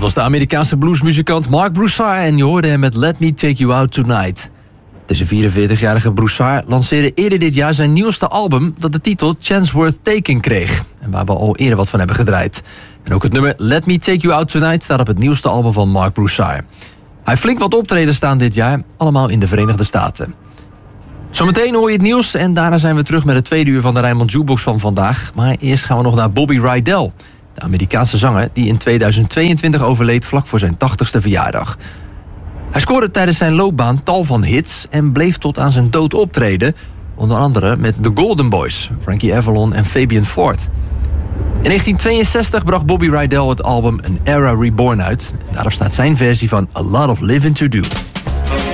was de Amerikaanse bluesmuzikant Mark Broussard en je hoorde hem met Let Me Take You Out Tonight. Deze 44-jarige Broussard lanceerde eerder dit jaar zijn nieuwste album dat de titel Chance Worth Taking kreeg. En waar we al eerder wat van hebben gedraaid. En ook het nummer Let Me Take You Out Tonight staat op het nieuwste album van Mark Broussard. Hij heeft flink wat optredens staan dit jaar, allemaal in de Verenigde Staten. Zometeen hoor je het nieuws en daarna zijn we terug met het tweede uur van de Rijnmond Jukebox van vandaag. Maar eerst gaan we nog naar Bobby Rydell, de Amerikaanse zanger die in 2022 overleed vlak voor zijn 80ste verjaardag. Hij scoorde tijdens zijn loopbaan tal van hits en bleef tot aan zijn dood optreden, onder andere met The Golden Boys, Frankie Avalon en Fabian Ford. In 1962 bracht Bobby Rydell het album An Era Reborn uit. En daarop staat zijn versie van A Lot of Living to Do.